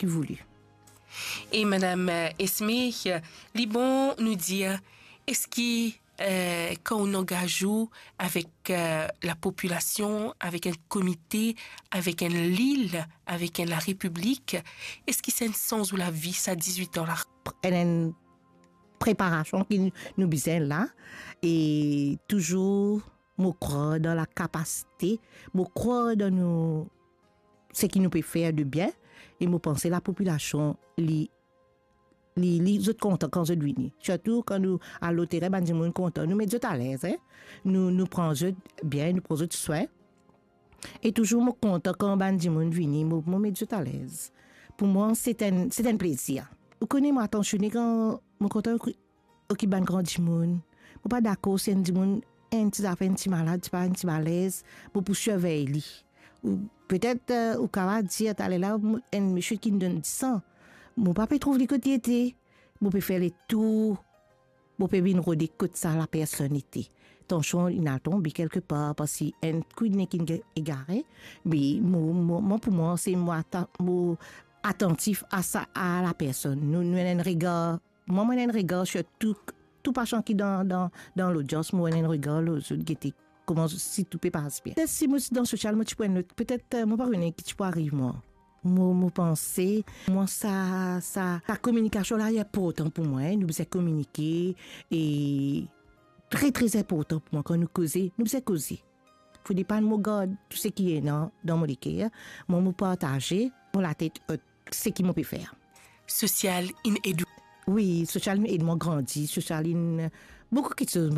qui voulu. Et Madame Esme, Libon nous dit, est-ce que quand on engage avec la population, avec un comité, avec un l'île, avec la République, est-ce que c'est un sens où la vie, ça 18 ans là? Elle a une préparation qui nous besoin là et toujours me croire dans la capacité, me croire dans nous, ce qui nous peut faire de bien et me penser la population les autres contents quand je viens. Surtout quand nous à l'hôtel, ben nous contents, nous mettons à l'aise, hein? nous prenons bien, nous prenons soin et toujours me content quand ben nous viens, me mettons à l'aise. Pour moi c'est un plaisir. Vous connaissez moi attentionné quand me content qui ban grand monde. Pour pas d'accord c'est un monde un petit malade, pas un petit malaise pour surveiller lui. Ou peut-être au cas dire t'aller là un monsieur qui nous donne 10 ans. Mon papa trouve les côtés était. Mon peut faire les tours. Mon peut venir rôder côté ça la personnalité. Attention, il a tombé quelque part parce que un coup de nez qui est égaré. Mais pour moi c'est moi attentif à ça à la personne. Nous un regard. Moi un regard sur tout patient qui dans l'audience, moi un regard l'autre qui était comment si tout peut passer bien. Si moi dans social moi tu peux peut-être moi pas une qui tu peux arriver moi. Moi penser moi ça la communication là est important pour moi, nous devons communiquer et très très important pour moi quand nous causer, nous devons causer. Faut pas me garder tout ce qui est dans mon cœur, moi me partager pour la tête ce qui me peut faire. Social in edu. Oui, social in aide moi grandi, social in beaucoup de choses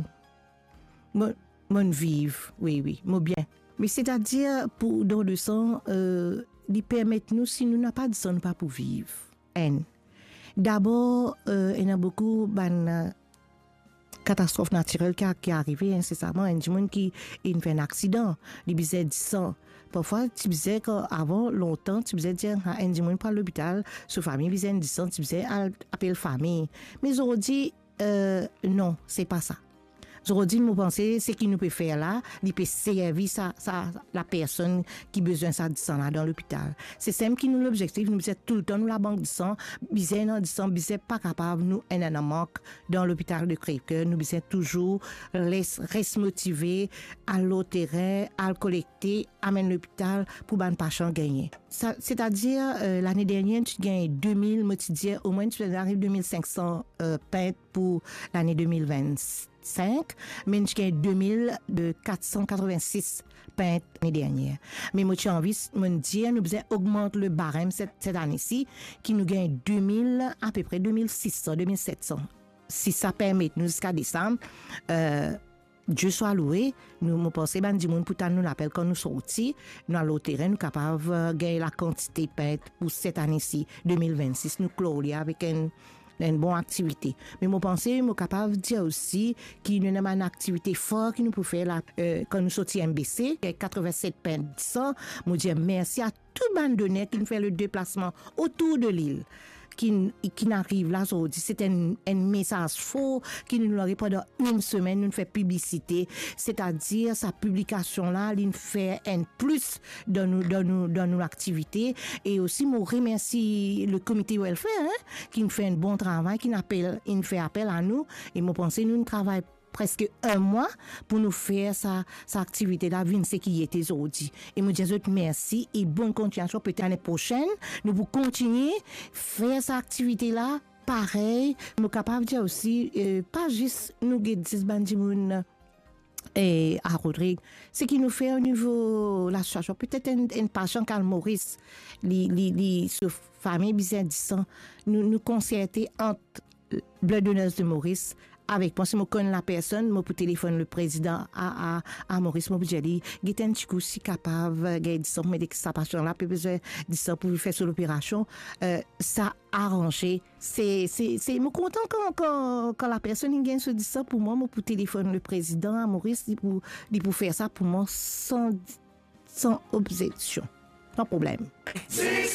mon vivre, oui, mon bien. Mais c'est-à-dire pour dans le sens ils permettent nous si nous n'a pas de sang pas pour vivre. D'abord il y a beaucoup catastrophe naturelle qui arrivé incessamment un monde qui fait un accident il disait 10 ans parfois tu disais qu'avant longtemps tu disais dire un monde pas l'hôpital sa famille disait 10 ans tu disais appelle famille mais aujourd'hui non c'est pas ça. Aujourd'hui, nous pensons ce qui nous peut faire là, il peut servir la personne qui a besoin de ça là dans l'hôpital. C'est ça qui nous l'objectif, nous sommes tout le temps nous la banque de sang, besoin de sang, besoin pas capable nous un manque dans l'hôpital de Crèvecoeur, nous besoin toujours reste motivé à l'autre à le collecter, amène l'hôpital pour ban patient gagner. C'est-à-dire l'année dernière tu gagnes 2000, moi tu dis au moins tu arrives 2500 peintes pour l'année 2025. Mais j'ai gagné 2486 peintes l'année dernière. Mais moi j'ai envie de dire nous besoin augmenter le barème cette année-ci qui nous gagne 2000 à peu près 2600 2700. Si ça permet nous jusqu'à décembre Dieu soit loué, nous pensons ben du monde pour nous l'appel quand nous sortis, nous allons au terrain nous capable gagner la quantité peinte pour cette année-ci 2026 nous clore avec une bonne activité. Mais moi pensais moi capable de dire aussi qu'il y a une activité forte qui nous peut faire là quand nous sortis MBC 87 peintes 100, moi dire merci à tout bande de net qui nous fait le déplacement autour de l'île. Qui n'arrive là aujourd'hui, c'est un message faux qui nous l'aurait pendant une semaine, nous fait publicité, c'est-à-dire sa publication là, il fait un plus dans nos activités et aussi moi remercie le comité welfare qui nous fait un bon travail, qui fait appel à nous et moi pense nous travaillons presque un mois pour nous faire sa activité là, vin ce qui était aujourd'hui. Et nous disons merci et bonne continuation peut-être l'année prochaine. Nous pour continuer faire cette activité là, pareil. Nous capables de dire aussi, pas juste nous guider bandimoun et à Rodrigue, ce qui nous fait au niveau l'association, peut-être une patient Carl Maurice, sur famille bizarre nous concerter entre Blood Donors de Maurice avec moi si moi connais la personne moi pour téléphone le président à Maurice moi j'ai dit giten chikou si capable gay dit ça mais que ça patient là peut besoin dit ça pour faire sur l'opération ça arrangé c'est moi content quand la personne gagne se dit ça pour moi pour téléphone le président à Maurice pour faire ça pour moi sans objection sans problème.